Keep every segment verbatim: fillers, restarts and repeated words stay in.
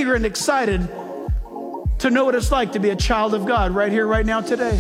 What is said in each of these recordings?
eager and excited to know what it's like to be a child of God right here, right now, today.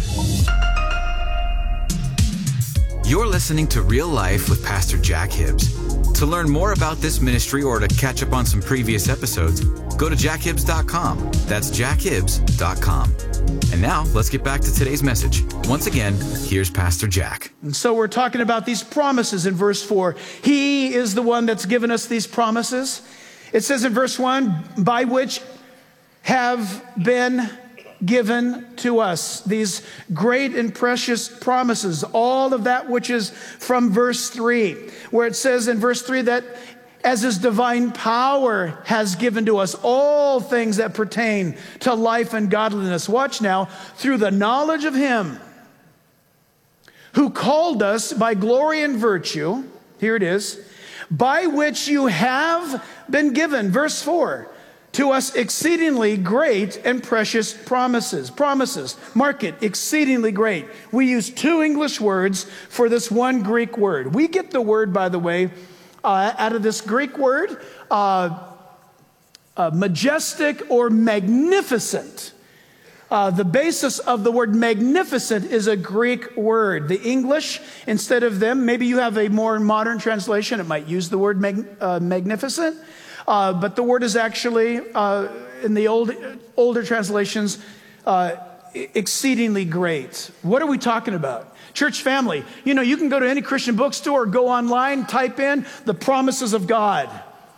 You're listening to Real Life with Pastor Jack Hibbs. To learn more about this ministry or to catch up on some previous episodes, go to jack hibbs dot com. That's jack hibbs dot com. And now, let's get back to today's message. Once again, here's Pastor Jack. And so we're talking about these promises in verse four. He is the one that's given us these promises. It says in verse one, by which have been given to us these great and precious promises, all of that which is from verse three, where it says in verse three that as his divine power has given to us all things that pertain to life and godliness. Watch now, through the knowledge of him who called us by glory and virtue, here it is, by which you have been given, verse four, to us exceedingly great and precious promises. Promises, mark it, exceedingly great. We use two English words for this one Greek word. We get the word, by the way, uh, out of this Greek word, uh, uh, majestic or magnificent. Uh, the basis of the word magnificent is a Greek word. The English, instead of them, maybe you have a more modern translation, it might use the word mag, uh, magnificent. Uh, but the word is actually, uh, in the old, older translations, uh, exceedingly great. What are we talking about? Church family, you know, you can go to any Christian bookstore, go online, type in the promises of God.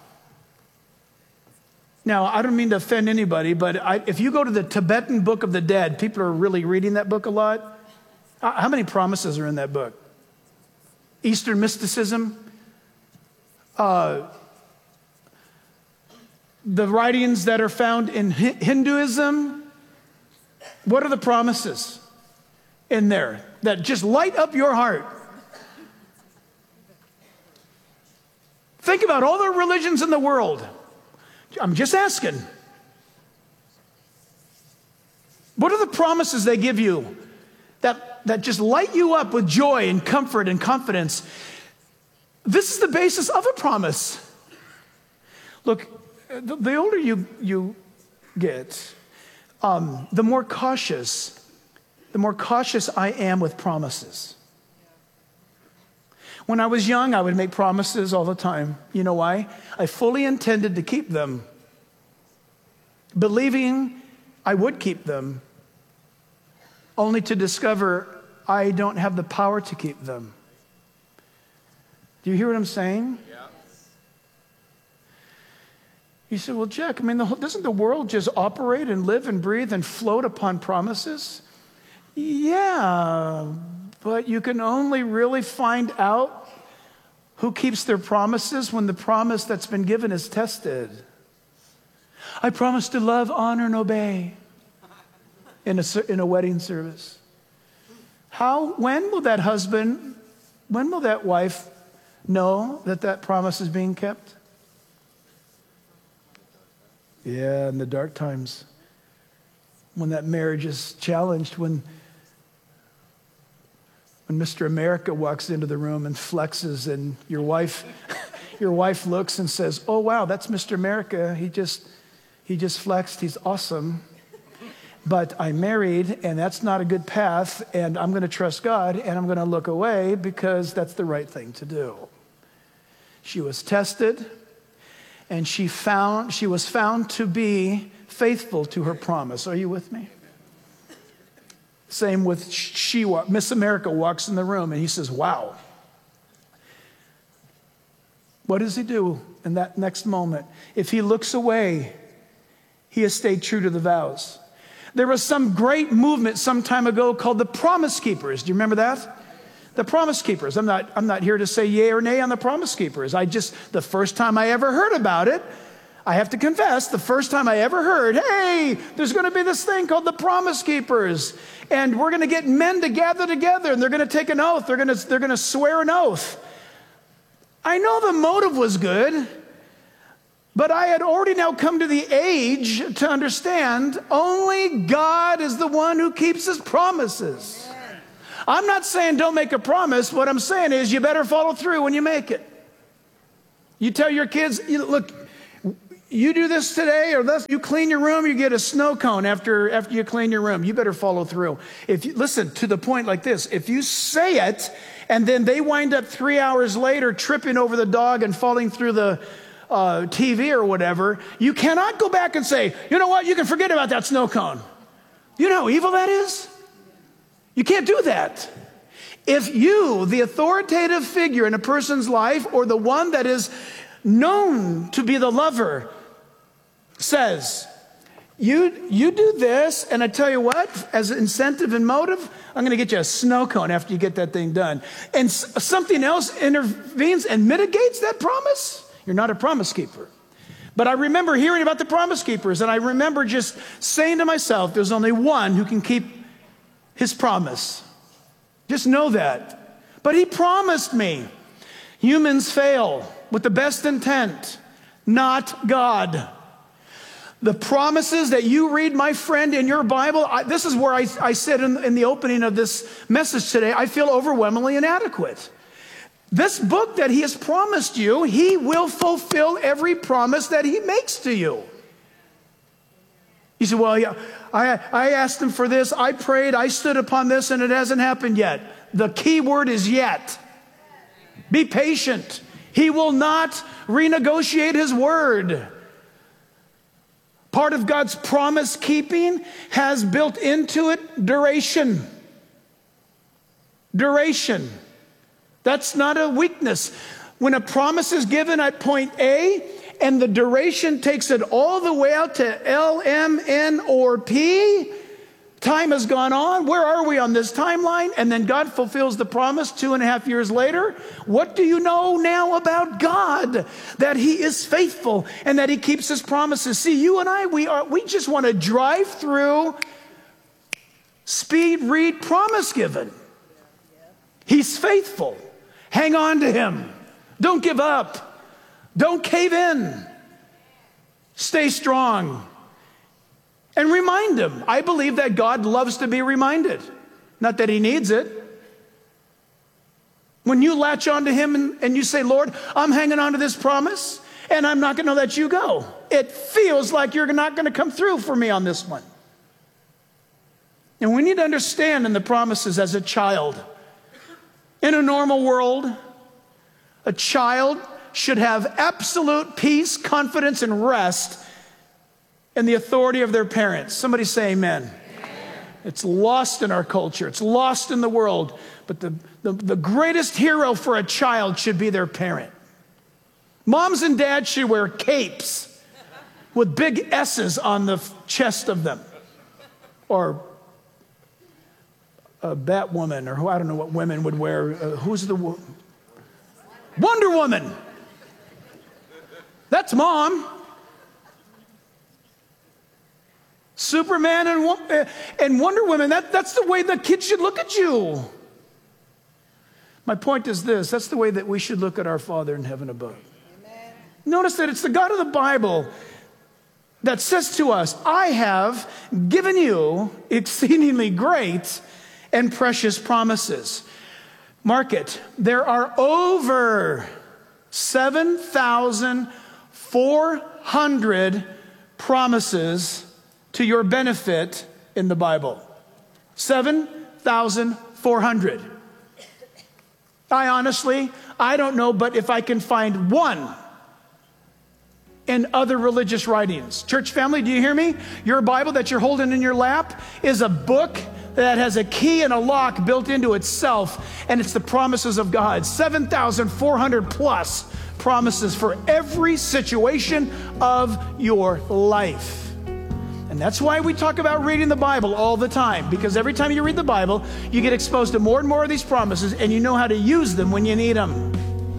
Now, I don't mean to offend anybody, but I, if you go to the Tibetan Book of the Dead, people are really reading that book a lot. How many promises are in that book? Eastern mysticism, uh, the writings that are found in Hinduism, what are the promises in there that just light up your heart? Think about all the religions in the world. I'm just asking. What are the promises they give you that, that just light you up with joy and comfort and confidence? This is the basis of a promise. Look, The, the older you, you get, um, the more cautious, the more cautious I am with promises. When I was young, I would make promises all the time. You know why? I fully intended to keep them, believing I would keep them, only to discover I don't have the power to keep them. Do you hear what I'm saying? He said, well, Jack, I mean, the whole, doesn't the world just operate and live and breathe and float upon promises? Yeah, but you can only really find out who keeps their promises when the promise that's been given is tested. I promise to love, honor, and obey in a, in a wedding service. How, when will that husband, when will that wife know that that promise is being kept? Yeah, in the dark times, when that marriage is challenged, when, when Mister America walks into the room and flexes, and your wife, your wife looks and says, "Oh wow, that's Mister America. He just, he just flexed. He's awesome. But I'm married, and that's not a good path. And I'm going to trust God, and I'm going to look away because that's the right thing to do." She was tested. And she found she was found to be faithful to her promise. Are you with me? Same with she. Miss America walks in the room and he says, "Wow." What does he do in that next moment? If he looks away, he has stayed true to the vows. There was some great movement some time ago called the Promise Keepers. Do you remember that? The Promise Keepers. I'm not, I'm not here to say yay or nay on the Promise Keepers. I just, the first time I ever heard about it, I have to confess, the first time I ever heard, hey, there's going to be this thing called the Promise Keepers, and we're going to get men to gather together, and they're going to take an oath. They're going to, they're going to swear an oath. I know the motive was good, but I had already now come to the age to understand only God is the one who keeps his promises. I'm not saying don't make a promise. What I'm saying is you better follow through when you make it. You tell your kids, you, look, you do this today, or this, you clean your room, you get a snow cone after, after you clean your room. You better follow through. If you, listen, to the point like this, if you say it, and then they wind up three hours later tripping over the dog and falling through the uh, T V or whatever, you cannot go back and say, you know what, you can forget about that snow cone. You know how evil that is? You can't do that. If you, the authoritative figure in a person's life, or the one that is known to be the lover, says, you, you do this, and I tell you what, as incentive and motive, I'm going to get you a snow cone after you get that thing done. And s- something else intervenes and mitigates that promise, you're not a promise keeper. But I remember hearing about the promise keepers, and I remember just saying to myself, there's only one who can keep his promise. Just know that. But he promised me. Humans fail with the best intent, not God. The promises that you read, my friend, in your Bible, I, this is where I, I said in, in the opening of this message today, I feel overwhelmingly inadequate. This book that he has promised you, he will fulfill every promise that he makes to you. You say, well, yeah, I, I asked him for this, I prayed, I stood upon this, and it hasn't happened yet. The key word is yet. Be patient. He will not renegotiate his word. Part of God's promise keeping has built into it duration. Duration. That's not a weakness. When a promise is given at point A, and the duration takes it all the way out to L, M, N, or P, time has gone on. Where are we on this timeline? And then God fulfills the promise two and a half years later. What do you know now about God? That he is faithful and that he keeps his promises. See, you and I, we are we just want to drive through, speed, read, promise given. He's faithful. Hang on to him. Don't give up. Don't cave in. Stay strong. And remind him. I believe that God loves to be reminded. Not that he needs it. When you latch onto him and, and you say, Lord, I'm hanging on to this promise, and I'm not going to let you go. It feels like you're not going to come through for me on this one. And we need to understand in the promises as a child. In a normal world, a child should have absolute peace, confidence, and rest in the authority of their parents. Somebody say amen. Amen. It's lost in our culture. It's lost in the world. But the, the, the greatest hero for a child should be their parent. Moms and dads should wear capes with big S's on the chest of them. Or a Batwoman, or who, I don't know what women would wear. Uh, who's the wo- Wonder Woman. That's mom. Superman and, and Wonder Woman, that, that's the way the kids should look at you. My point is this, that's the way that we should look at our Father in heaven above. Amen. Notice that it's the God of the Bible that says to us, I have given you exceedingly great and precious promises. Mark it, there are over seven thousand four hundred promises to your benefit in the Bible. seven thousand four hundred. I honestly, I don't know, but if I can find one in other religious writings. Church family, do you hear me? Your Bible that you're holding in your lap is a book that has a key and a lock built into itself, and it's the promises of God. seven thousand four hundred plus promises for every situation of your life. And that's why we talk about reading the Bible all the time, because every time you read the Bible, you get exposed to more and more of these promises, and you know how to use them when you need them.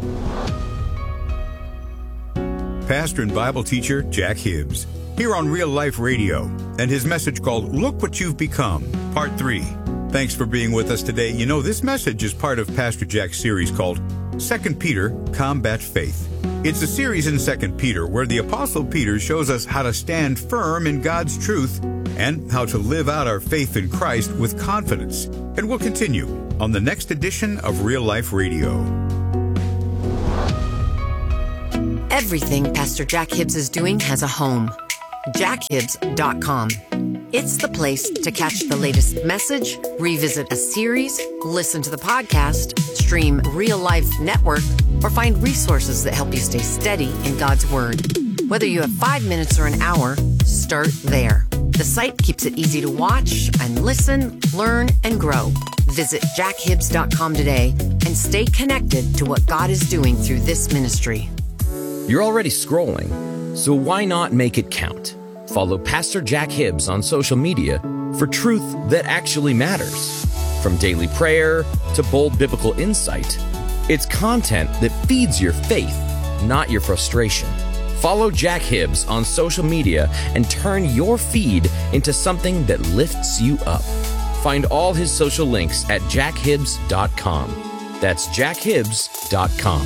Pastor and Bible teacher Jack Hibbs, here on Real Life Radio, and his message called Look What You've Become, Part three. Thanks for being with us today. You know, this message is part of Pastor Jack's series called Second Peter, Combat Faith. It's a series in Second Peter where the Apostle Peter shows us how to stand firm in God's truth and how to live out our faith in Christ with confidence. And we'll continue on the next edition of Real Life Radio. Everything Pastor Jack Hibbs is doing has a home. jack hibbs dot com. It's the place to catch the latest message, revisit a series, listen to the podcast, stream Real Life Network, or find resources that help you stay steady in God's Word. Whether you have five minutes or an hour, start there. The site keeps it easy to watch and listen, learn, and grow. Visit jack hibbs dot com today and stay connected to what God is doing through this ministry. You're already scrolling, so why not make it count? Follow Pastor Jack Hibbs on social media for truth that actually matters. From daily prayer to bold biblical insight, it's content that feeds your faith, not your frustration. Follow Jack Hibbs on social media and turn your feed into something that lifts you up. Find all his social links at jack hibbs dot com. That's jack hibbs dot com.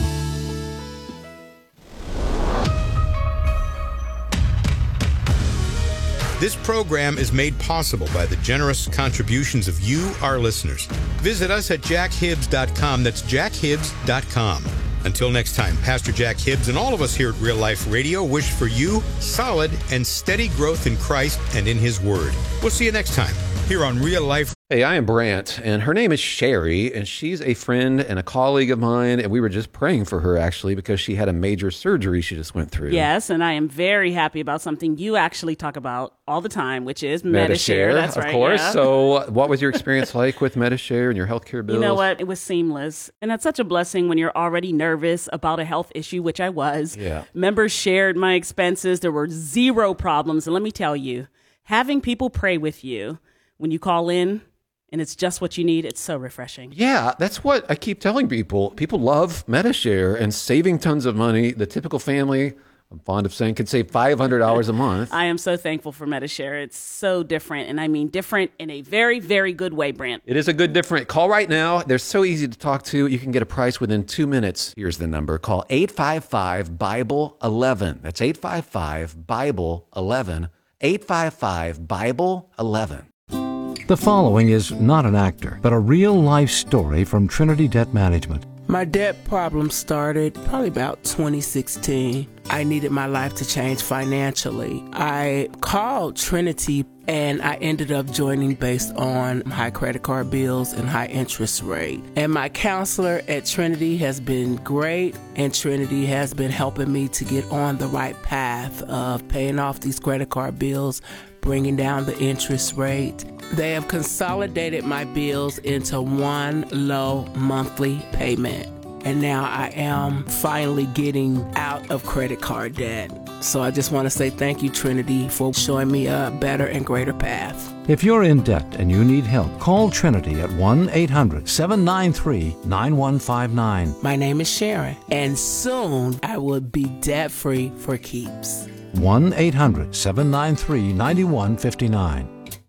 This program is made possible by the generous contributions of you, our listeners. Visit us at jack hibbs dot com. That's jack hibbs dot com. Until next time, Pastor Jack Hibbs and all of us here at Real Life Radio wish for you solid and steady growth in Christ and in His Word. We'll see you next time here on Real Life. Hey, I am Brant, and her name is Sherry, and she's a friend and a colleague of mine, and we were just praying for her, actually, because she had a major surgery she just went through. Yes, and I am very happy about something you actually talk about all the time, which is Medi-Share. Medi-Share, That's of right, course. yeah. So what was your experience like with Medi-Share and your healthcare bills? You know what? It was seamless, and that's such a blessing when you're already nervous about a health issue, which I was. Yeah. Members shared my expenses. There were zero problems, and let me tell you, having people pray with you when you call in, and it's just what you need, it's so refreshing. Yeah, that's what I keep telling people. People love Medi-Share and saving tons of money. The typical family, I'm fond of saying, can save five hundred dollars a month. I am so thankful for Medi-Share. It's so different, and I mean different in a very, very good way, Brant. It is a good different. Call right now. They're so easy to talk to. You can get a price within two minutes. Here's the number. Call eight five five, Bible eleven. That's eight five five, Bible eleven. eight five five, Bible eleven. The following is not an actor, but a real-life story from Trinity Debt Management. My debt problem started probably about twenty sixteen. I needed my life to change financially. I called Trinity and I ended up joining based on high credit card bills and high interest rate. And my counselor at Trinity has been great, and Trinity has been helping me to get on the right path of paying off these credit card bills, bringing down the interest rate. They have consolidated my bills into one low monthly payment. And now I am finally getting out of credit card debt. So I just want to say thank you, Trinity, for showing me a better and greater path. If you're in debt and you need help, call Trinity at one eight hundred, seven nine three, nine one five nine. My name is Sharon, and soon I will be debt-free for keeps. one eight hundred, seven nine three, nine one five nine.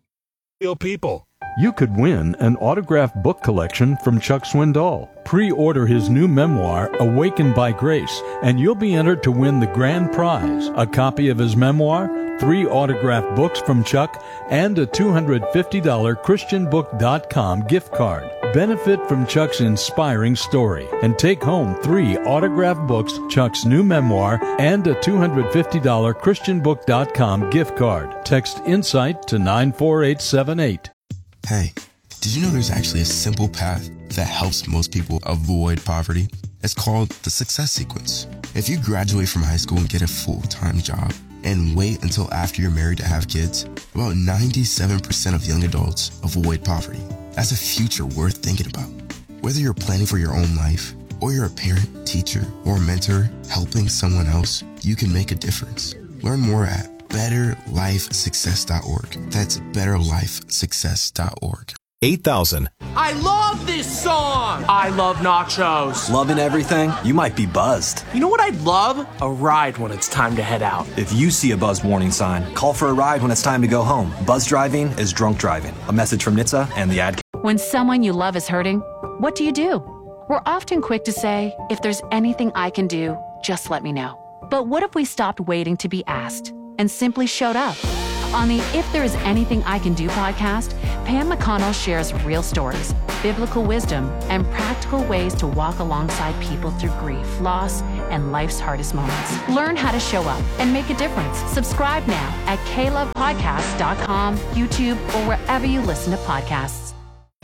Real people. You could win an autographed book collection from Chuck Swindoll. Pre-order his new memoir, Awakened by Grace, and you'll be entered to win the grand prize, a copy of his memoir, three autographed books from Chuck, and a two hundred fifty dollars christian book dot com gift card. Benefit from Chuck's inspiring story and take home three autographed books, Chuck's new memoir, and a two hundred fifty dollars christian book dot com gift card. Text INSIGHT to nine four eight seven eight. Hey, did you know there's actually a simple path that helps most people avoid poverty? It's called the success sequence. If you graduate from high school and get a full-time job and wait until after you're married to have kids, about ninety-seven percent of young adults avoid poverty. That's a future worth thinking about. Whether you're planning for your own life, or you're a parent, teacher, or mentor helping someone else, you can make a difference. Learn more at better life success dot org. That's better life success dot org. eight thousand. I love this song! I love nachos. Loving everything? You might be buzzed. You know what I'd love? A ride when it's time to head out. If you see a buzzed warning sign, call for a ride when it's time to go home. Buzz driving is drunk driving. A message from N H T S A and the ad. When someone you love is hurting, what do you do? We're often quick to say, if there's anything I can do, just let me know. But what if we stopped waiting to be asked and simply showed up? On the If There Is Anything I Can Do podcast, Pam McConnell shares real stories, biblical wisdom and practical ways to walk alongside people through grief, loss, and life's hardest moments. Learn how to show up and make a difference. Subscribe now at k love podcast dot com, YouTube, or wherever you listen to podcasts.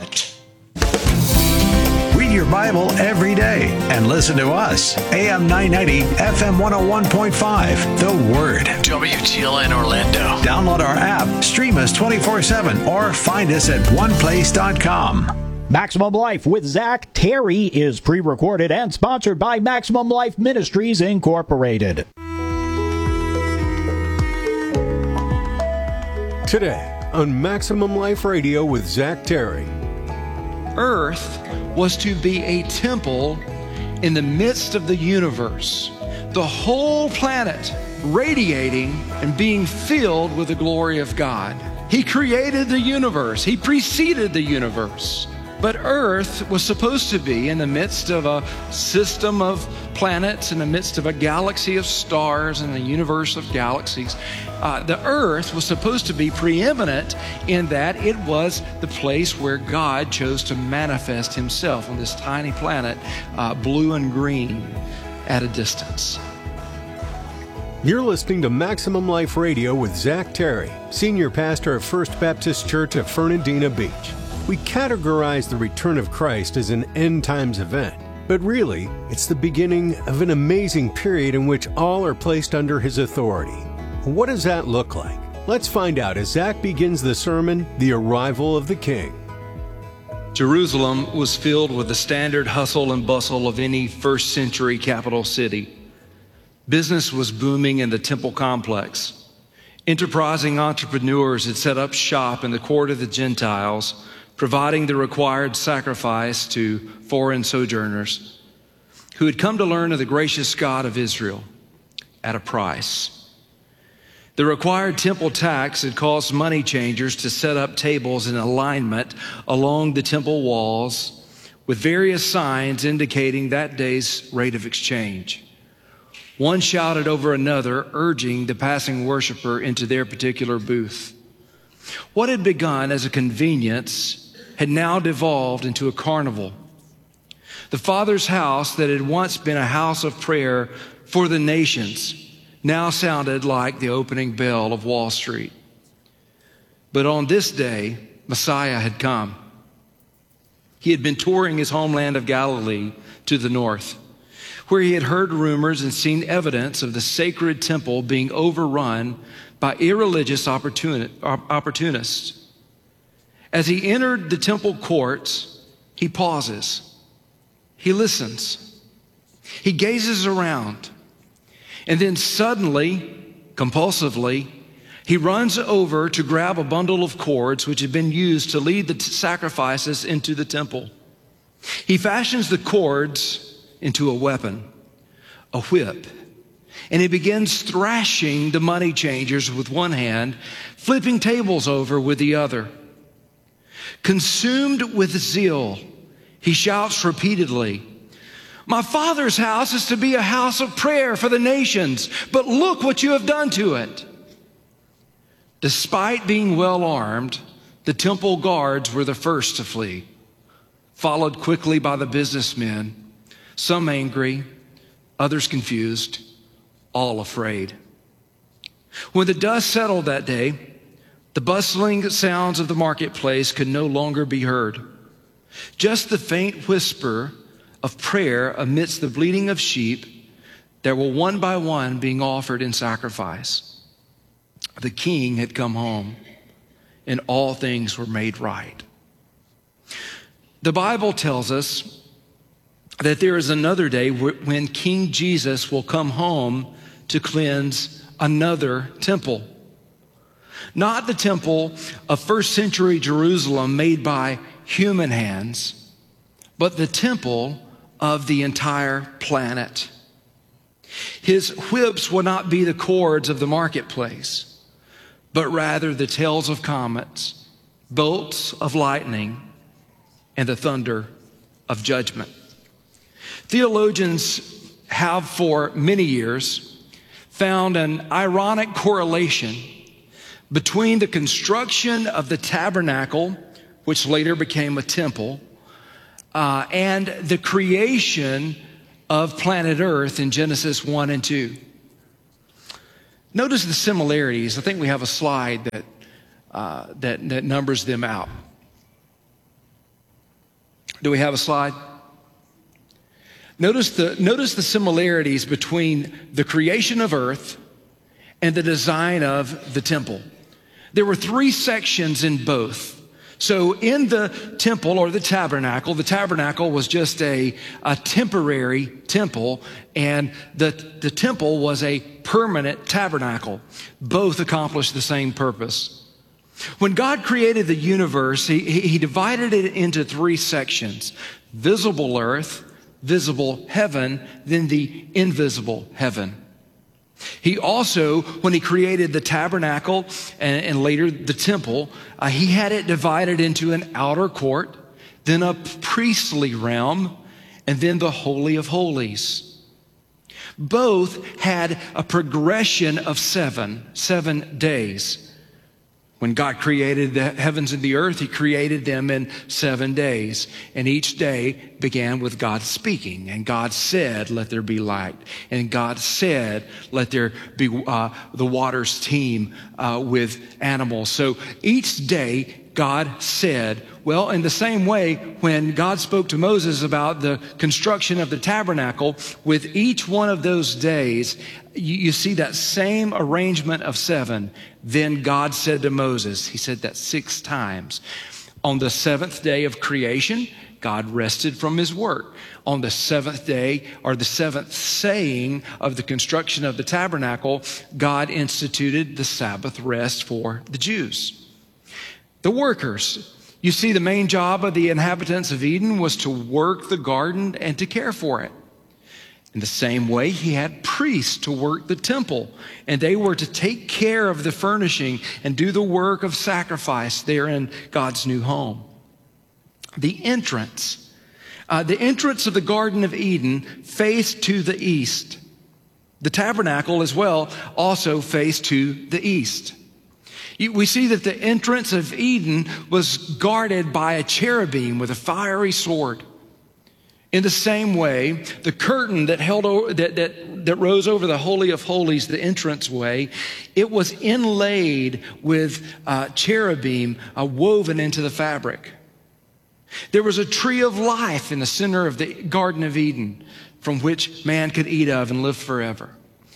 Read your Bible every day and listen to us. A M nine ninety, F M one oh one point five. The Word. W T L N Orlando. Download our app, stream us twenty-four seven, or find us at one place dot com. Maximum Life with Zach Terry is pre-recorded and sponsored by Maximum Life Ministries, Incorporated. Today on Maximum Life Radio with Zach Terry. Earth was to be a temple in the midst of the universe, the whole planet radiating and being filled with the glory of God. He created the universe. He preceded the universe. But Earth was supposed to be in the midst of a system of planets, in the midst of a galaxy of stars, in a universe of galaxies. Uh, the Earth was supposed to be preeminent in that it was the place where God chose to manifest himself on this tiny planet, uh, blue and green, at a distance. You're listening to Maximum Life Radio with Zach Terry, Senior Pastor of First Baptist Church of Fernandina Beach. We categorize the return of Christ as an end times event, but really, it's the beginning of an amazing period in which all are placed under his authority. What does that look like? Let's find out as Zach begins the sermon, The Arrival of the King. Jerusalem was filled with the standard hustle and bustle of any first century capital city. Business was booming in the temple complex. Enterprising entrepreneurs had set up shop in the court of the Gentiles, providing the required sacrifice to foreign sojourners who had come to learn of the gracious God of Israel at a price. The required temple tax had caused money changers to set up tables in alignment along the temple walls with various signs indicating that day's rate of exchange. One shouted over another, urging the passing worshiper into their particular booth. What had begun as a convenience had now devolved into a carnival. The Father's house that had once been a house of prayer for the nations now sounded like the opening bell of Wall Street. But on this day, Messiah had come. He had been touring his homeland of Galilee to the north, where he had heard rumors and seen evidence of the sacred temple being overrun by irreligious opportuni- opportunists. As he entered the temple courts, he pauses. He listens. He gazes around. And then suddenly, compulsively, he runs over to grab a bundle of cords which had been used to lead the sacrifices into the temple. He fashions the cords into a weapon, a whip, and he begins thrashing the money changers with one hand, flipping tables over with the other. Consumed with zeal, he shouts repeatedly, "My Father's house is to be a house of prayer for the nations, but look what you have done to it." Despite being well armed, the temple guards were the first to flee, followed quickly by the businessmen, some angry, others confused, all afraid. When the dust settled that day, the bustling sounds of the marketplace could no longer be heard. Just the faint whisper of prayer amidst the bleating of sheep that were one by one being offered in sacrifice. The king had come home, and all things were made right. The Bible tells us that there is another day when King Jesus will come home to cleanse another temple. Not the temple of first century Jerusalem made by human hands, but the temple of the entire planet. His whips will not be the cords of the marketplace, but rather the tails of comets, bolts of lightning, and the thunder of judgment. Theologians have for many years found an ironic correlation between the construction of the tabernacle, which later became a temple, uh, and the creation of planet Earth in Genesis one and two. Notice the similarities. I think we have a slide that, uh, that, that numbers them out. Do we have a slide? Notice the, notice the similarities between the creation of earth and the design of the temple. There were three sections in both. So in the temple or the tabernacle, the tabernacle was just a, a temporary temple, and the, the temple was a permanent tabernacle. Both accomplished the same purpose. When God created the universe, he, he divided it into three sections: visible earth, visible heaven, then the invisible heaven. He also, when he created the tabernacle and, and later the temple, uh, he had it divided into an outer court, then a priestly realm, and then the Holy of Holies. Both had a progression of seven, seven days. When God created the heavens and the earth, he created them in seven days. And each day began with God speaking. And God said, let there be light. And God said, let there be uh, the waters teem uh, with animals. So each day God said, well, in the same way, when God spoke to Moses about the construction of the tabernacle, with each one of those days, you, you see that same arrangement of seven. Then God said to Moses, he said that six times. On the seventh day of creation, God rested from his work. On the seventh day, or the seventh saying of the construction of the tabernacle, God instituted the Sabbath rest for the Jews. The workers. You see, the main job of the inhabitants of Eden was to work the garden and to care for it. In the same way, he had priests to work the temple, and they were to take care of the furnishing and do the work of sacrifice there in God's new home. The entrance. Uh, the entrance of the Garden of Eden faced to the east. The tabernacle as well also faced to the east. We see that the entrance of Eden was guarded by a cherubim with a fiery sword. In the same way, the curtain that held over, that, that, that rose over the Holy of Holies, the entranceway, it was inlaid with uh, cherubim uh, woven into the fabric. There was a tree of life in the center of the Garden of Eden, from which man could eat of and live forever.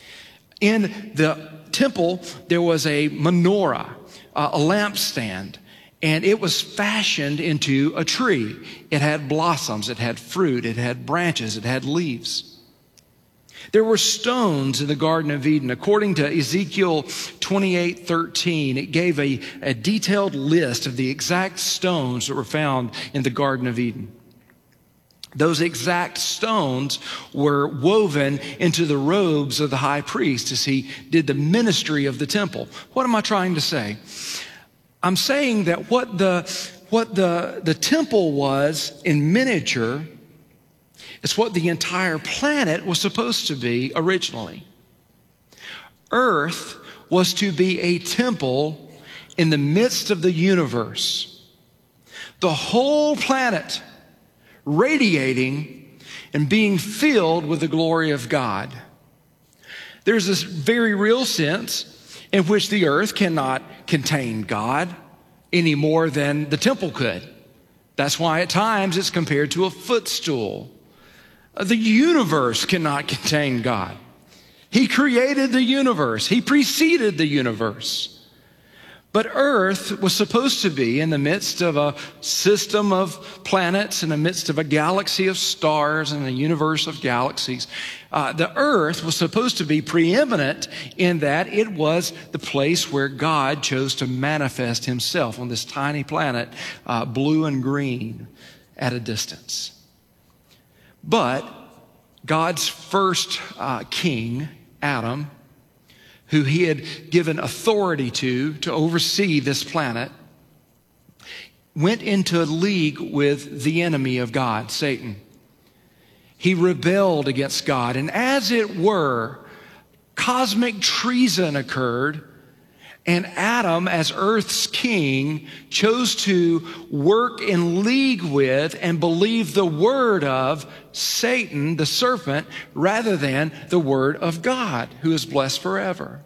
In the temple, there was a menorah, uh, a lampstand, and it was fashioned into a tree. It had blossoms, it had fruit, it had branches, it had leaves. There were stones in the Garden of Eden. According to Ezekiel twenty-eight thirteen, it gave a, a detailed list of the exact stones that were found in the Garden of Eden. Those exact stones were woven into the robes of the high priest as he did the ministry of the temple. What am I trying to say? I'm saying that what the, what the, the temple was in miniature is what the entire planet was supposed to be originally. Earth was to be a temple in the midst of the universe. The whole planet radiating and being filled with the glory of God. There's this very real sense in which the earth cannot contain God any more than the temple could. That's why at times it's compared to a footstool. The universe cannot contain God. He created the universe. He preceded the universe. But Earth was supposed to be in the midst of a system of planets, in the midst of a galaxy of stars and a universe of galaxies. Uh, the Earth was supposed to be preeminent in that it was the place where God chose to manifest himself on this tiny planet, uh, blue and green at a distance. But God's first uh, king, Adam, who he had given authority to, to oversee this planet, went into a league with the enemy of God, Satan. He rebelled against God, and as it were, cosmic treason occurred, And Adam, as earth's king, chose to work in league with and believe the word of Satan, the serpent, rather than the word of God, who is blessed forever.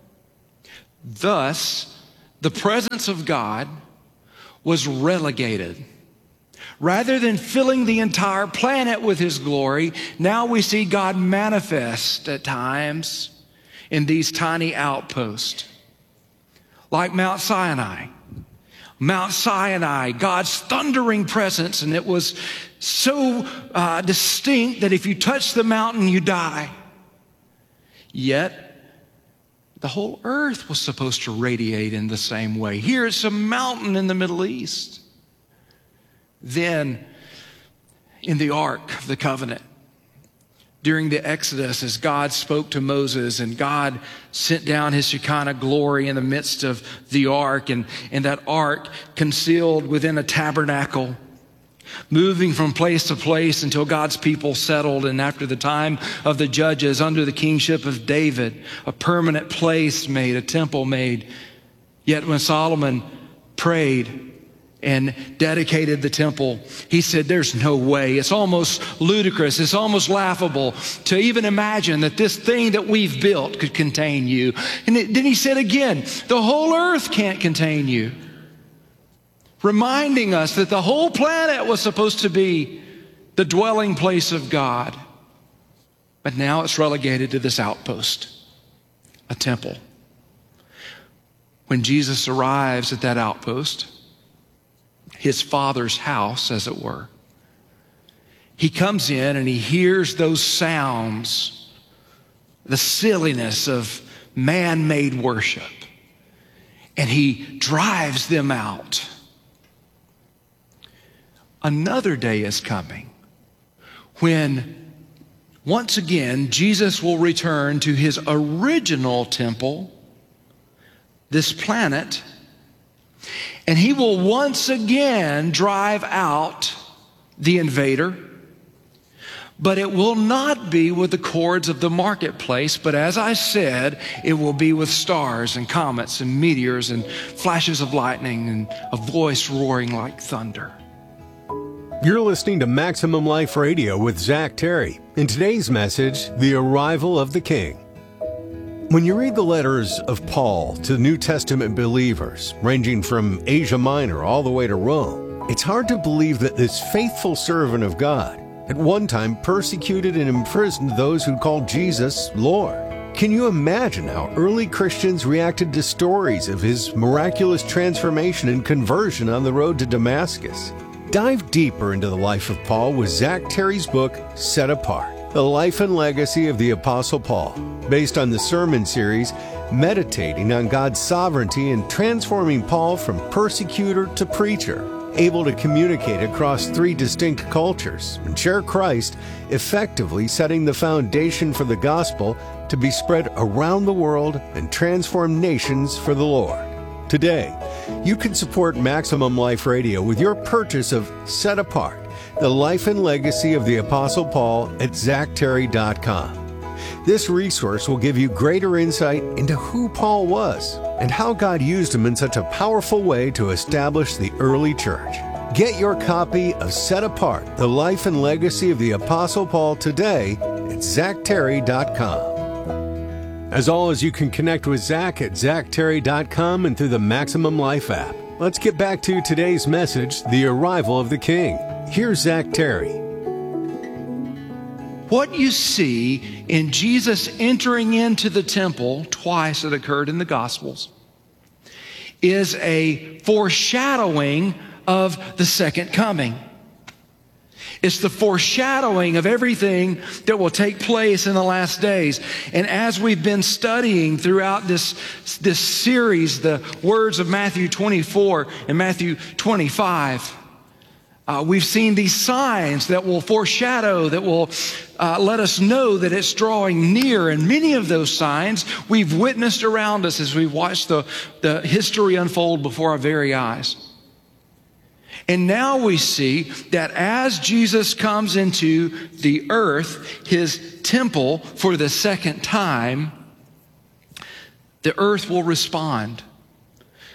Thus, the presence of God was relegated. Rather than filling the entire planet with his glory, now we see God manifest at times in these tiny outposts. Like Mount Sinai. Mount Sinai, God's thundering presence, and it was so uh, distinct that if you touch the mountain, you die. Yet, the whole earth was supposed to radiate in the same way. Here it's a mountain in the Middle East. Then, in the Ark of the Covenant, during the Exodus, as God spoke to Moses and God sent down his Shekinah glory in the midst of the ark, and, and that ark concealed within a tabernacle, moving from place to place until God's people settled. And after the time of the judges, under the kingship of David, a permanent place made, a temple made. Yet when Solomon prayed and dedicated the temple, he said, there's no way. It's almost ludicrous. It's almost laughable to even imagine that this thing that we've built could contain you. And it, then he said again, the whole earth can't contain you. Reminding us that the whole planet was supposed to be the dwelling place of God. But now it's relegated to this outpost, a temple. When Jesus arrives at that outpost, his Father's house, as it were, he comes in and he hears those sounds, the silliness of man-made worship, and he drives them out. Another day is coming when, once again, Jesus will return to his original temple, this planet, and he will once again drive out the invader. But it will not be with the cords of the marketplace, but as I said, it will be with stars and comets and meteors and flashes of lightning and a voice roaring like thunder. You're listening to Maximum Life Radio with Zach Terry. In today's message, the arrival of the King. When you read the letters of Paul to New Testament believers, ranging from Asia Minor all the way to Rome, it's hard to believe that this faithful servant of God at one time persecuted and imprisoned those who called Jesus Lord. Can you imagine how early Christians reacted to stories of his miraculous transformation and conversion on the road to Damascus? Dive deeper into the life of Paul with Zach Terry's book, Set Apart, The Life and Legacy of the Apostle Paul, based on the sermon series meditating on God's sovereignty and transforming Paul from persecutor to preacher, able to communicate across three distinct cultures and share Christ, effectively setting the foundation for the gospel to be spread around the world and transform nations for the Lord. Today, you can support Maximum Life Radio with your purchase of Set Apart, The Life and Legacy of the Apostle Paul at zach terry dot com. This resource will give you greater insight into who Paul was and how God used him in such a powerful way to establish the early church. Get your copy of Set Apart, The Life and Legacy of the Apostle Paul today at zach terry dot com. As always, you can connect with Zach at zach terry dot com and through the Maximum Life app. Let's get back to today's message, the arrival of the King. Here's Zach Terry. What you see in Jesus entering into the temple, twice it occurred in the Gospels, is a foreshadowing of the second coming. It's the foreshadowing of everything that will take place in the last days. And as we've been studying throughout this, this series, the words of Matthew twenty-four and Matthew twenty-five, uh, we've seen these signs that will foreshadow, that will uh, let us know that it's drawing near. And many of those signs we've witnessed around us as we've watched the, the history unfold before our very eyes. And now we see that as Jesus comes into the earth, his temple, for the second time, the earth will respond.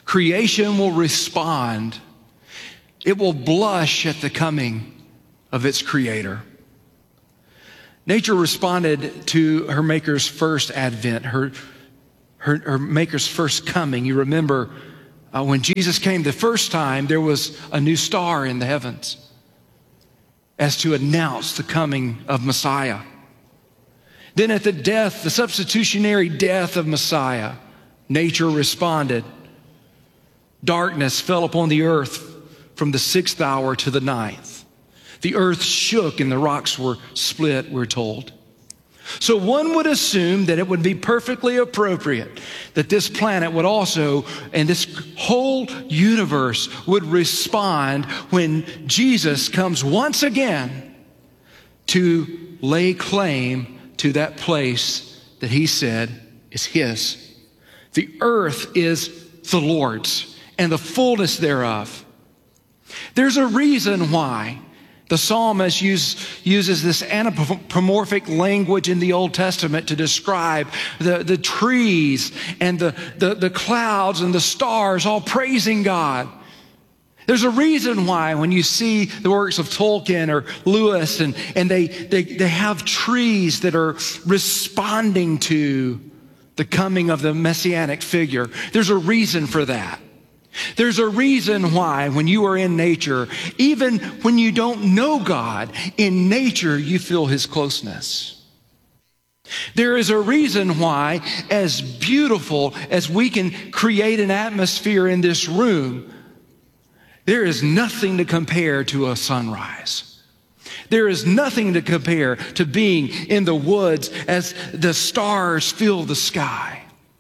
Creation will respond. It will blush at the coming of its creator. Nature responded to her maker's first advent, her, her, her maker's first coming. You remember uh, when Jesus came the first time, there was a new star in the heavens as to announce the coming of Messiah. Then at the death, the substitutionary death of Messiah, nature responded. Darkness fell upon the earth from the sixth hour to the ninth. The earth shook and the rocks were split, we're told. So one would assume that it would be perfectly appropriate that this planet would also, and this whole universe would respond when Jesus comes once again to lay claim to that place that he said is his. The earth is the Lord's and the fullness thereof. There's a reason why the psalmist use, uses this anthropomorphic language in the Old Testament to describe the, the trees and the, the, the clouds and the stars all praising God. There's a reason why when you see the works of Tolkien or Lewis and, and they, they, they have trees that are responding to the coming of the messianic figure. There's a reason for that. There's a reason why when you are in nature, even when you don't know God, in nature you feel his closeness. There is a reason why, as beautiful as we can create an atmosphere in this room, there is nothing to compare to a sunrise. There is nothing to compare to being in the woods as the stars fill the sky.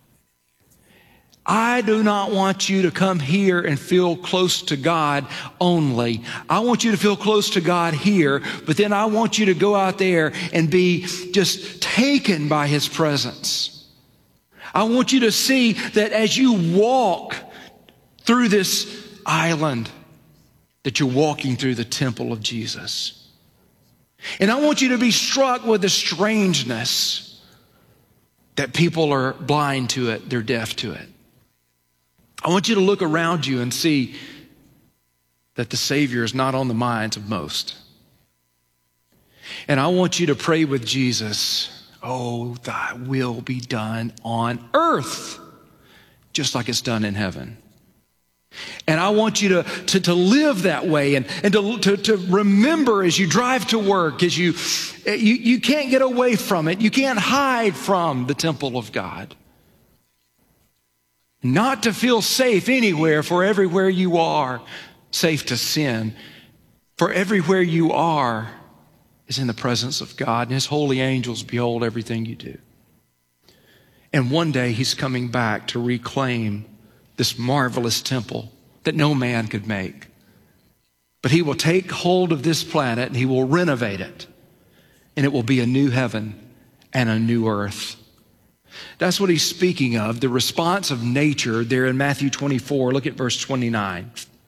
I do not want you to come here and feel close to God only. I want you to feel close to God here, but then I want you to go out there and be just taken by his presence. I want you to see that as you walk through this island, that you're walking through the temple of Jesus. And I want you to be struck with the strangeness that people are blind to it, they're deaf to it. I want you to look around you and see that the Savior is not on the minds of most. And I want you to pray with Jesus, oh, thy will be done on earth, just like it's done in heaven. And I want you to, to, to live that way and, and to, to, to remember as you drive to work, as you, you, you can't get away from it. You can't hide from the temple of God. Not to feel safe anywhere, for everywhere you are, safe to sin. For everywhere you are is in the presence of God, and his holy angels behold everything you do. And one day he's coming back to reclaim this marvelous temple that no man could make. But he will take hold of this planet and he will renovate it, and it will be a new heaven and a new earth. That's what he's speaking of, the response of nature there in Matthew twenty-four. Look at verse twenty-nine.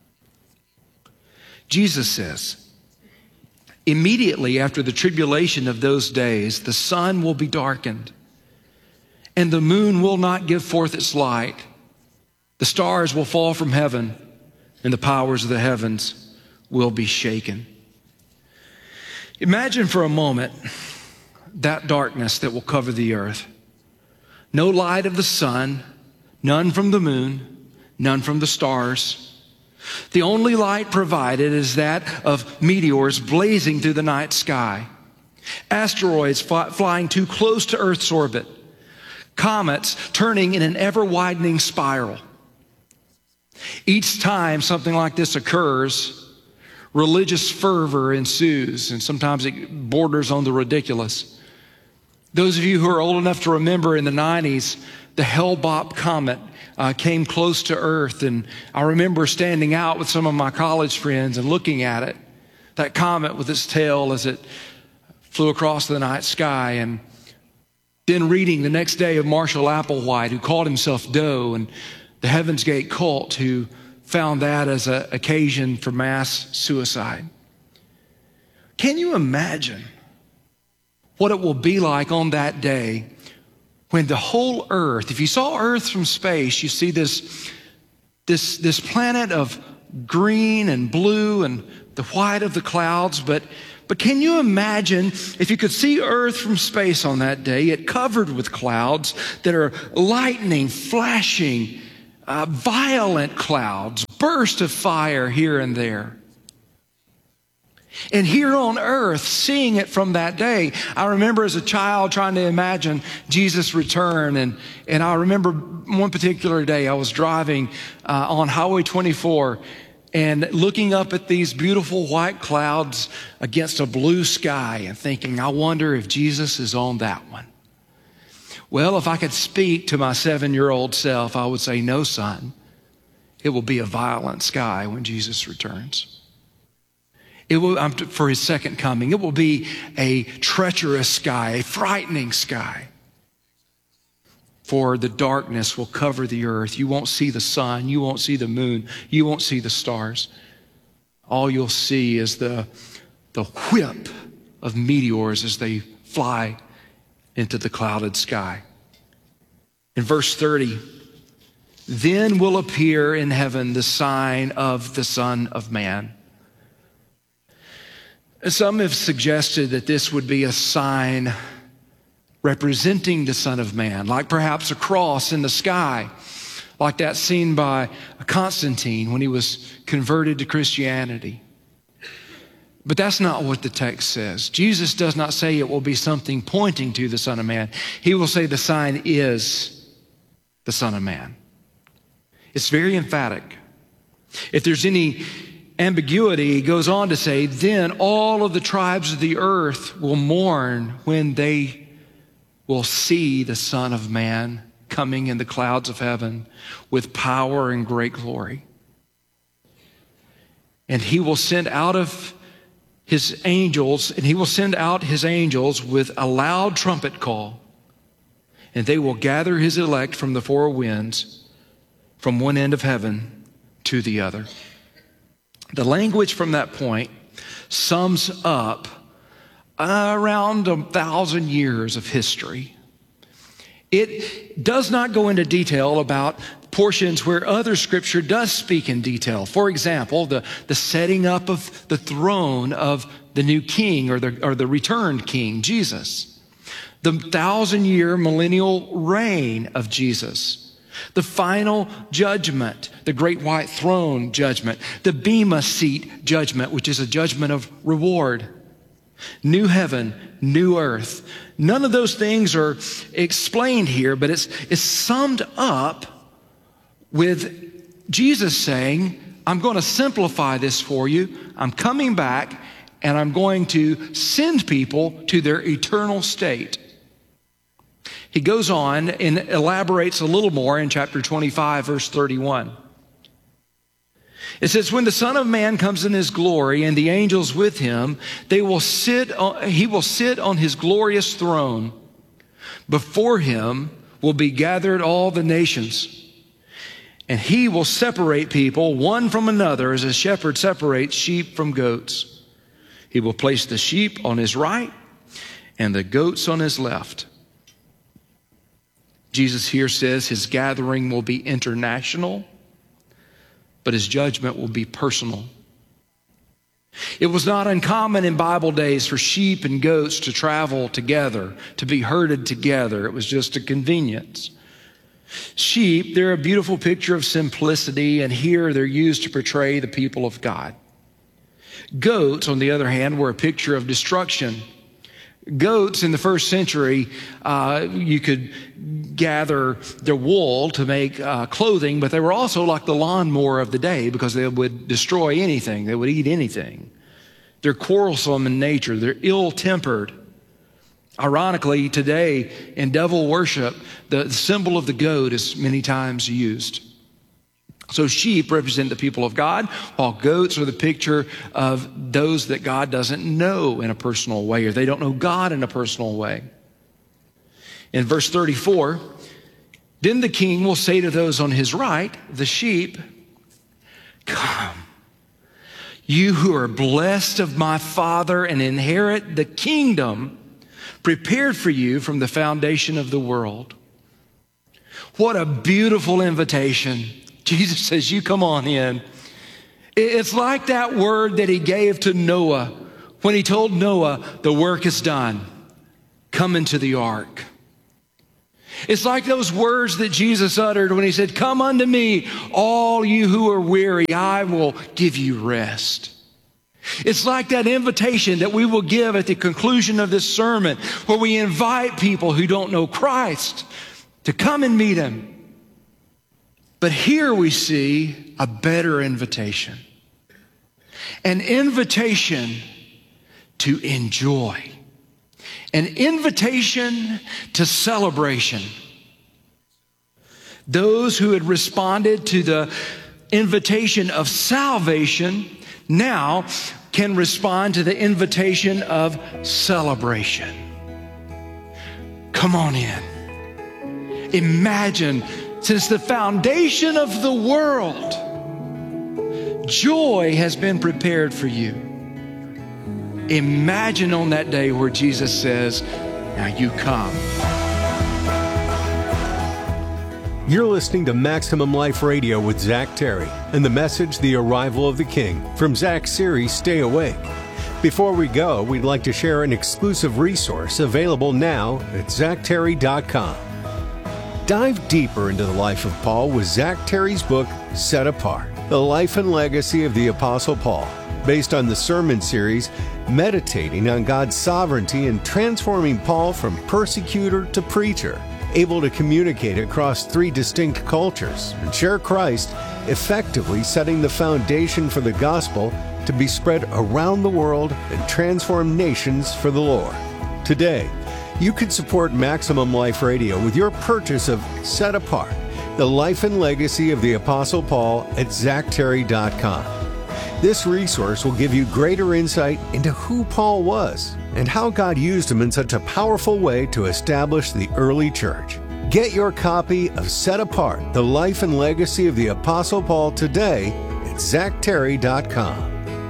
Jesus says, immediately after the tribulation of those days, the sun will be darkened, and the moon will not give forth its light. The stars will fall from heaven, and the powers of the heavens will be shaken. Imagine for a moment that darkness that will cover the earth. No light of the sun, none from the moon, none from the stars. The only light provided is that of meteors blazing through the night sky, asteroids fly, flying too close to Earth's orbit, comets turning in an ever-widening spiral. Each time something like this occurs, religious fervor ensues, and sometimes it borders on the ridiculous. Those of you who are old enough to remember in the nineties, the Hale-Bopp comet uh, came close to Earth, and I remember standing out with some of my college friends and looking at it, that comet with its tail as it flew across the night sky, and then reading the next day of Marshall Applewhite, who called himself Doe, and the Heaven's Gate cult, who found that as an occasion for mass suicide. Can you imagine what it will be like on that day when the whole earth, if you saw Earth from space, you see this this, this planet of green and blue and the white of the clouds. But, but can you imagine if you could see Earth from space on that day, it covered with clouds that are lightning, flashing, uh, violent clouds, burst of fire here and there. And here on earth, seeing it from that day, I remember as a child trying to imagine Jesus' return. And, and I remember one particular day I was driving uh, on Highway twenty-four and looking up at these beautiful white clouds against a blue sky and thinking, I wonder if Jesus is on that one. Well, if I could speak to my seven-year-old self, I would say, no, son, it will be a violent sky when Jesus returns. It will, um, for his second coming, it will be a treacherous sky, a frightening sky. For the darkness will cover the earth. You won't see the sun. You won't see the moon. You won't see the stars. All you'll see is the, the whip of meteors as they fly into the clouded sky. In verse thirty, then will appear in heaven the sign of the Son of Man. Some have suggested that this would be a sign representing the Son of Man, like perhaps a cross in the sky, like that seen by Constantine when he was converted to Christianity. But that's not what the text says. Jesus does not say it will be something pointing to the Son of Man. He will say the sign is the Son of Man. It's very emphatic. If there's any ambiguity, he goes on to say, then all of the tribes of the earth will mourn when they will see the Son of Man coming in the clouds of heaven with power and great glory. And he will send out of his angels, and he will send out his angels with a loud trumpet call, and they will gather his elect from the four winds, from one end of heaven to the other. The language from that point sums up around a thousand years of history. It does not go into detail about portions where other scripture does speak in detail. For example, the, the setting up of the throne of the new king or the, or the returned king, Jesus. The thousand year millennial reign of Jesus. The final judgment, the great white throne judgment, the Bema seat judgment, which is a judgment of reward. New heaven, new earth. None of those things are explained here, but it's, it's summed up with Jesus saying, I'm going to simplify this for you. I'm coming back and I'm going to send people to their eternal state. He goes on and elaborates a little more in chapter twenty-five, verse thirty-one. It says, when the Son of Man comes in his glory and the angels with him, they will sit on, he will sit on his glorious throne. Before him will be gathered all the nations. And he will separate people one from another as a shepherd separates sheep from goats. He will place the sheep on his right and the goats on his left. Jesus here says his gathering will be international, but his judgment will be personal. It was not uncommon in Bible days for sheep and goats to travel together, to be herded together. It was just a convenience. Sheep, they're a beautiful picture of simplicity, and here they're used to portray the people of God. Goats, on the other hand, were a picture of destruction. Goats in the first century, uh, you could gather their wool to make uh, clothing, but they were also like the lawnmower of the day because they would destroy anything. They would eat anything. They're quarrelsome in nature. They're ill-tempered. Ironically, today in devil worship, the symbol of the goat is many times used. So sheep represent the people of God, while goats are the picture of those that God doesn't know in a personal way, or they don't know God in a personal way. In verse thirty-four, then the king will say to those on his right, the sheep, come, you who are blessed of my Father and inherit the kingdom prepared for you from the foundation of the world. What a beautiful invitation Jesus says, you come on in. It's like that word that he gave to Noah when he told Noah, the work is done. Come into the ark. It's like those words that Jesus uttered when he said, come unto me, all you who are weary, I will give you rest. It's like that invitation that we will give at the conclusion of this sermon, where we invite people who don't know Christ to come and meet him. But here we see a better invitation. An invitation to enjoy. An invitation to celebration. Those who had responded to the invitation of salvation now can respond to the invitation of celebration. Come on in. Imagine, since the foundation of the world, joy has been prepared for you. Imagine on that day where Jesus says, now you come. You're listening to Maximum Life Radio with Zach Terry and the message, The Arrival of the King, from Zach's series, Stay Awake. Before we go, we'd like to share an exclusive resource available now at zach terry dot com. Dive deeper into the life of Paul with Zach Terry's book, Set Apart, The Life and Legacy of the Apostle Paul, based on the sermon series meditating on God's sovereignty and transforming Paul from persecutor to preacher, able to communicate across three distinct cultures and share Christ, effectively setting the foundation for the gospel to be spread around the world and transform nations for the Lord. Today, you can support Maximum Life Radio with your purchase of Set Apart, The Life and Legacy of the Apostle Paul at zach terry dot com. This resource will give you greater insight into who Paul was and how God used him in such a powerful way to establish the early church. Get your copy of Set Apart, The Life and Legacy of the Apostle Paul today at zach terry dot com.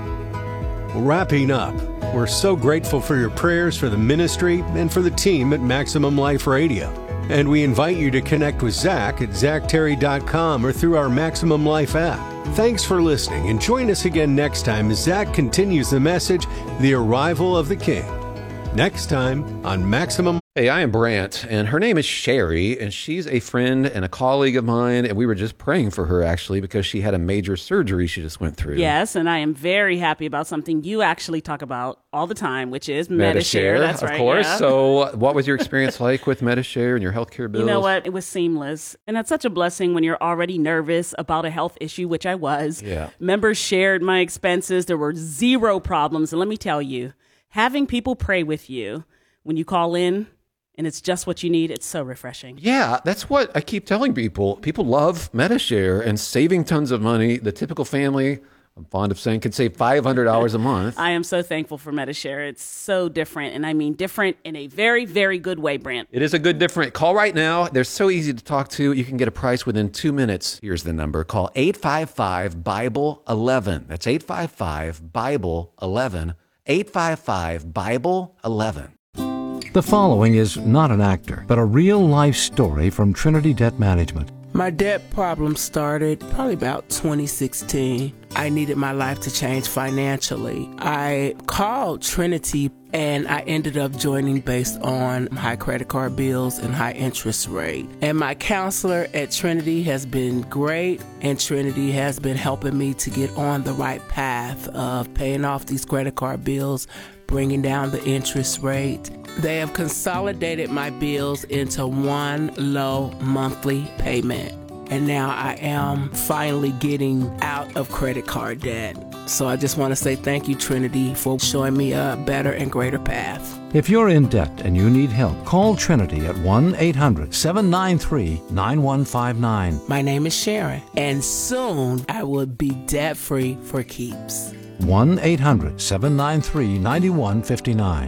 Wrapping up, we're so grateful for your prayers for the ministry and for the team at Maximum Life Radio. And we invite you to connect with Zach at zach terry dot com or through our Maximum Life app. Thanks for listening, and join us again next time as Zach continues the message, The Arrival of the King. Next time on Maximum. Hey, I am Brant, and her name is Sherry, and she's a friend and a colleague of mine, and we were just praying for her, actually, because she had a major surgery she just went through. Yes, and I am very happy about something you actually talk about all the time, which is Medi-Share. That's of right, course. yeah. So what was your experience like with Medi-Share and your healthcare bills? You know what? It was seamless. And that's such a blessing when you're already nervous about a health issue, which I was. Yeah. Members shared my expenses. There were zero problems. And let me tell you, having people pray with you when you call in, and it's just what you need, it's so refreshing. Yeah, that's what I keep telling people. People love Medi-Share and saving tons of money. The typical family, I'm fond of saying, can save five hundred dollars a month. I am so thankful for Medi-Share. It's so different, and I mean different in a very, very good way, Brant. It is a good different. Call right now. They're so easy to talk to. You can get a price within two minutes. Here's the number. Call eight five five, Bible eleven. That's eight five five, Bible eleven. eight five five, Bible eleven. The following is not an actor, but a real-life story from Trinity Debt Management. My debt problem started probably about twenty sixteen. I needed my life to change financially. I called Trinity and I ended up joining based on high credit card bills and high interest rate. And my counselor at Trinity has been great, and Trinity has been helping me to get on the right path of paying off these credit card bills, bringing down the interest rate. They have consolidated my bills into one low monthly payment. And now I am finally getting out of credit card debt. So I just want to say thank you, Trinity, for showing me a better and greater path. If you're in debt and you need help, call Trinity at one eight hundred, seven nine three, nine one five nine. My name is Sharon, and soon I will be debt-free for keeps. one eight hundred, seven nine three, nine one five nine.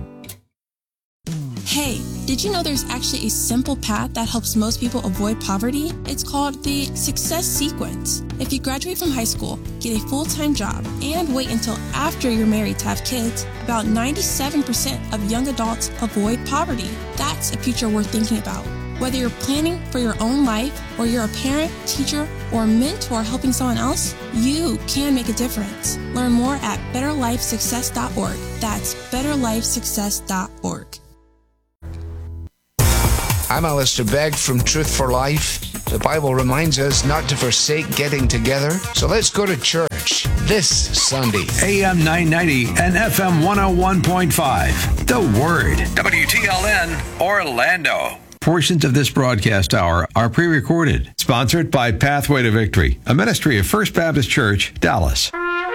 Hey, did you know there's actually a simple path that helps most people avoid poverty? It's called the Success Sequence. If you graduate from high school, get a full-time job, and wait until after you're married to have kids, about ninety-seven percent of young adults avoid poverty. That's a future worth thinking about. Whether you're planning for your own life, or you're a parent, teacher, or mentor helping someone else, you can make a difference. Learn more at better life success dot org. That's better life success dot org. I'm Alistair Begg from Truth for Life. The Bible reminds us not to forsake getting together, so let's go to church this Sunday. A M nine ninety and F M one oh one point five. The Word. W T L N Orlando. Portions of this broadcast hour are pre-recorded. Sponsored by Pathway to Victory, a ministry of First Baptist Church, Dallas.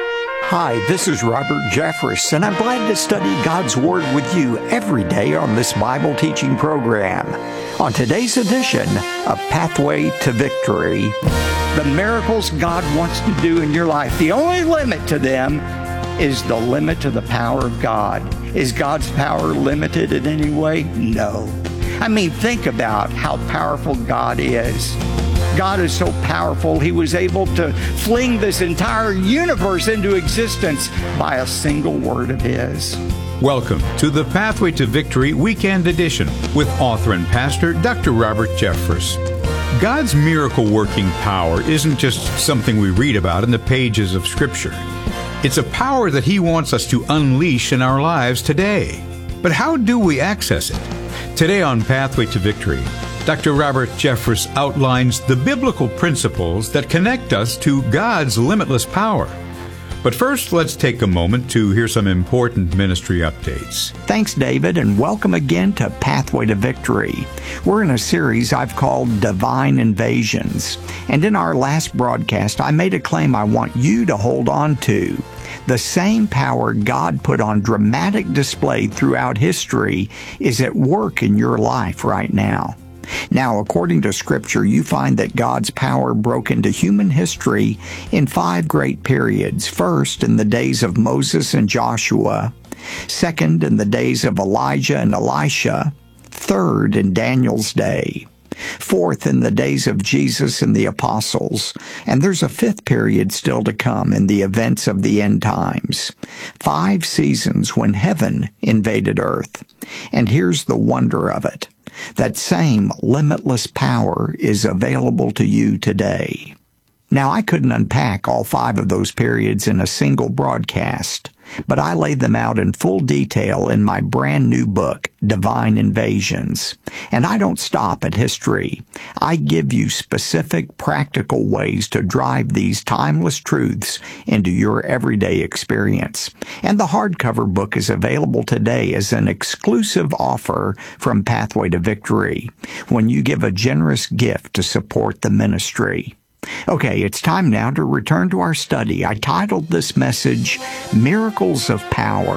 Hi, this is Robert Jeffress, and I'm glad to study God's Word with you every day on this Bible teaching program. On today's edition of Pathway to Victory, the miracles God wants to do in your life, the only limit to them is the limit to the power of God. Is God's power limited in any way? No. I mean, think about how powerful God is. God is so powerful, He was able to fling this entire universe into existence by a single word of His. Welcome to the Pathway to Victory Weekend Edition with author and pastor Doctor Robert Jeffress. God's miracle-working power isn't just something we read about in the pages of Scripture. It's a power that He wants us to unleash in our lives today. But how do we access it? Today on Pathway to Victory, Doctor Robert Jeffress outlines the biblical principles that connect us to God's limitless power. But first, let's take a moment to hear some important ministry updates. Thanks, David, and welcome again to Pathway to Victory. We're in a series I've called Divine Invasions. And in our last broadcast, I made a claim I want you to hold on to. The same power God put on dramatic display throughout history is at work in your life right now. Now, according to Scripture, you find that God's power broke into human history in five great periods. First, in the days of Moses and Joshua. Second, in the days of Elijah and Elisha. Third, in Daniel's day. Fourth, in the days of Jesus and the apostles. And there's a fifth period still to come in the events of the end times. Five seasons when heaven invaded earth. And here's the wonder of it. That same limitless power is available to you today. Now, I couldn't unpack all five of those periods in a single broadcast, but I laid them out in full detail in my brand new book, Divine Invasions. And I don't stop at history. I give you specific, practical ways to drive these timeless truths into your everyday experience. And the hardcover book is available today as an exclusive offer from Pathway to Victory when you give a generous gift to support the ministry. Okay, it's time now to return to our study. I titled this message, Miracles of Power.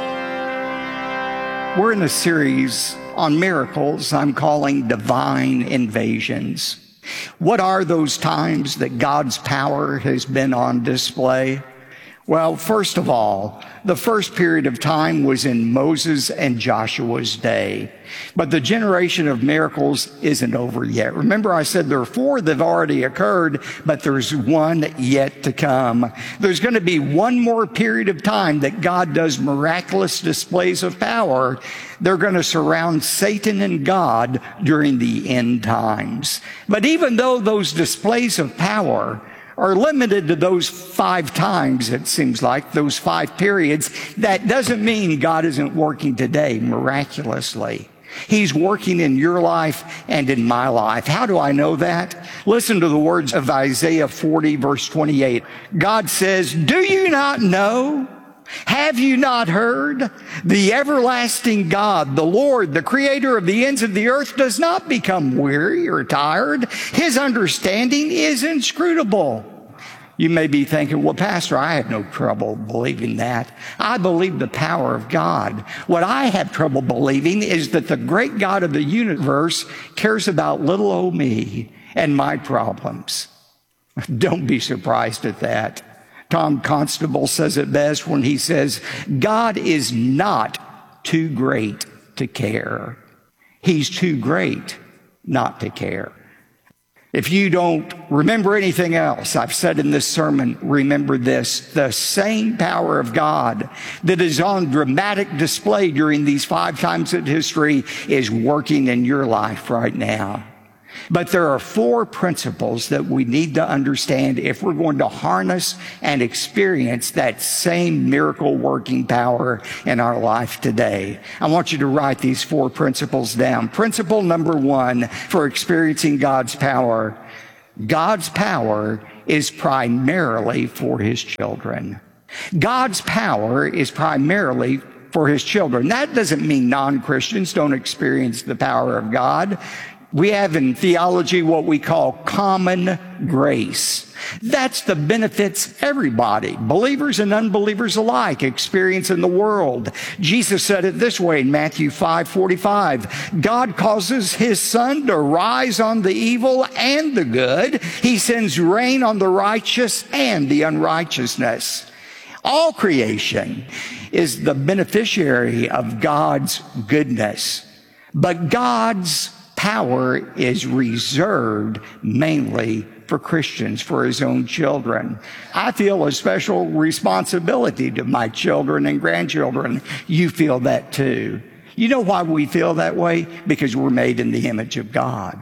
We're in a series on miracles I'm calling Divine Invasions. What are those times that God's power has been on display? Well, first of all, the first period of time was in Moses and Joshua's day. But the generation of miracles isn't over yet. Remember, I said there are four that have already occurred, but there's one yet to come. There's going to be one more period of time that God does miraculous displays of power. They're going to surround Satan and God during the end times. But even though those displays of power are limited to those five times, it seems like, those five periods, that doesn't mean God isn't working today miraculously. He's working in your life and in my life. How do I know that? Listen to the words of Isaiah forty, verse twenty-eight. God says, "Do you not know? Have you not heard? The everlasting God, the Lord, the creator of the ends of the earth, does not become weary or tired. His understanding is inscrutable." You may be thinking, well, Pastor, I have no trouble believing that. I believe the power of God. What I have trouble believing is that the great God of the universe cares about little old me and my problems. Don't be surprised at that. Tom Constable says it best when he says, God is not too great to care. He's too great not to care. If you don't remember anything else, I've said in this sermon, remember this: the same power of God that is on dramatic display during these five times in history is working in your life right now. But there are four principles that we need to understand if we're going to harness and experience that same miracle working power in our life today. I want you to write these four principles down. Principle number one for experiencing God's power: God's power is primarily for His children. God's power is primarily for His children. That doesn't mean non-Christians don't experience the power of God. We have in theology what we call common grace. That's the benefits everybody, believers and unbelievers alike, experience in the world. Jesus said it this way in Matthew five forty-five. God causes His sun to rise on the evil and the good. He sends rain on the righteous and the unrighteousness. All creation is the beneficiary of God's goodness, but God's power is reserved mainly for Christians, for His own children. I feel a special responsibility to my children and grandchildren. You feel that too. You know why we feel that way? Because we're made in the image of God.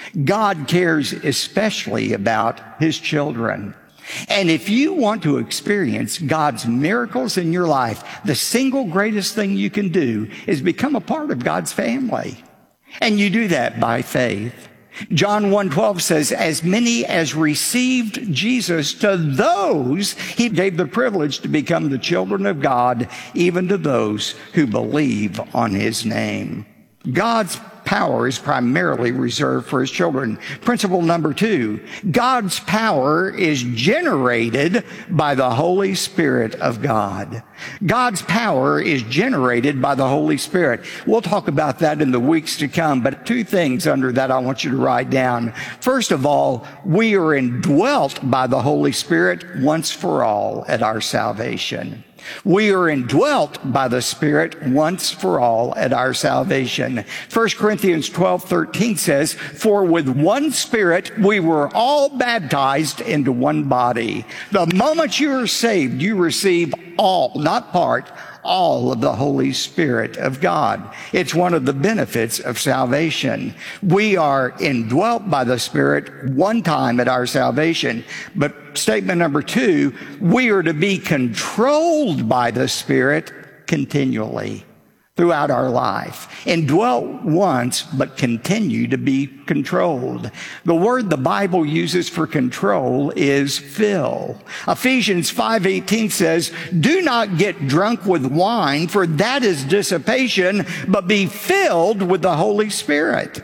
God cares especially about His children. And if you want to experience God's miracles in your life, the single greatest thing you can do is become a part of God's family. And you do that by faith. John one twelve says, as many as received Jesus, to those He gave the privilege to become the children of God, even to those who believe on His name. God's power is primarily reserved for His children. Principle number two, God's power is generated by the Holy Spirit of God. God's power is generated by the Holy Spirit. We'll talk about that in the weeks to come, but two things under that I want you to write down. First of all, we are indwelt by the Holy Spirit once for all at our salvation. We are indwelt by the Spirit once for all at our salvation. First Corinthians twelve thirteen says, for with one Spirit we were all baptized into one body. The moment you are saved, you receive all, not part, all of the Holy Spirit of God. It's one of the benefits of salvation. We are indwelt by the Spirit one time at our salvation. But statement number two, we are to be controlled by the Spirit continually throughout our life. Indwelt once, but continue to be controlled. The word the Bible uses for control is fill. Ephesians five eighteen says, do not get drunk with wine, for that is dissipation, but be filled with the Holy Spirit.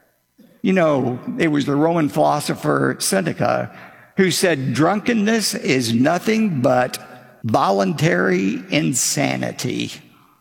You know, it was the Roman philosopher Seneca who said, drunkenness is nothing but voluntary insanity.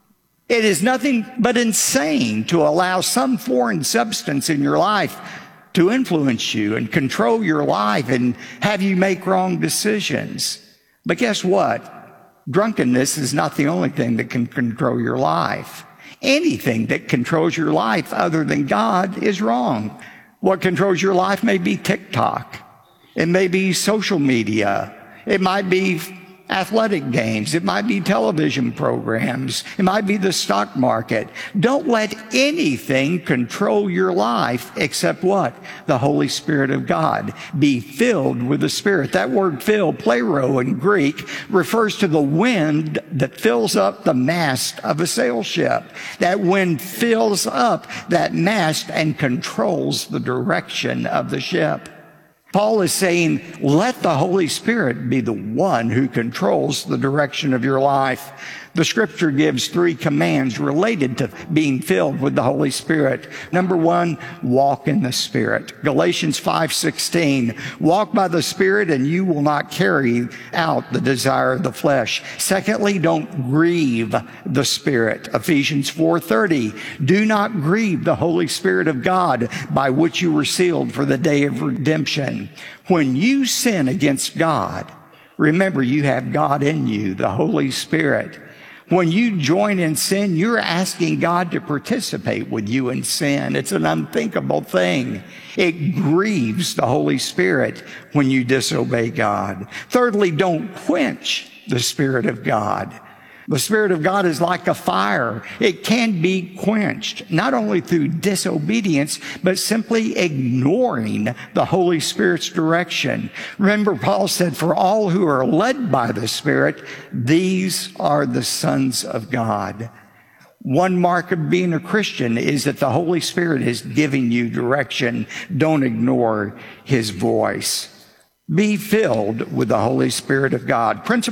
It is nothing but insane to allow some foreign substance in your life to influence you and control your life and have you make wrong decisions. But guess what? Drunkenness is not the only thing that can control your life. Anything that controls your life other than God is wrong. What controls your life may be TikTok. It may be social media. It might be athletic games. It might be television programs. It might be the stock market. Don't let anything control your life except what? The Holy Spirit of God. Be filled with the Spirit. That word fill, plero in Greek, refers to the wind that fills up the mast of a sail ship. That wind fills up that mast and controls the direction of the ship. Paul is saying, let the Holy Spirit be the one who controls the direction of your life. The scripture gives three commands related to being filled with the Holy Spirit. Number one, walk in the Spirit. Galatians five sixteen, walk by the Spirit and you will not carry out the desire of the flesh. Secondly, don't grieve the Spirit. Ephesians four thirty, do not grieve the Holy Spirit of God by which you were sealed for the day of redemption. When you sin against God, remember you have God in you, the Holy Spirit. When you join in sin, you're asking God to participate with you in sin. It's an unthinkable thing. It grieves the Holy Spirit when you disobey God. Thirdly, don't quench the Spirit of God. The Spirit of God is like a fire. It can be quenched, not only through disobedience, but simply ignoring the Holy Spirit's direction. Remember, Paul said, for all who are led by the Spirit, these are the sons of God. One mark of being a Christian is that the Holy Spirit is giving you direction. Don't ignore His voice. Be filled with the Holy Spirit of God. Principle